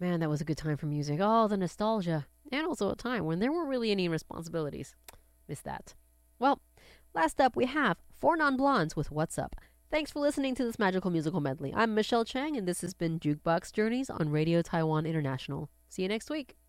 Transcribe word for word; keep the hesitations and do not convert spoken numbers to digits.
Man, that was a good time for music. Oh, the nostalgia. And also a time when there weren't really any responsibilities. Miss that. Well, last up we have Four Non Blondes with What's Up. Thanks for listening to this magical musical medley. I'm Michelle Chang, and this has been Jukebox Journeys on Radio Taiwan International. See you next week.